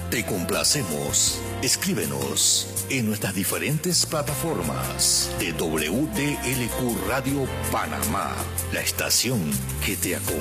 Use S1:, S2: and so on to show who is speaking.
S1: Te complacemos. Escríbenos en nuestras diferentes plataformas de WTLQ Radio Panamá, la estación que te acompaña.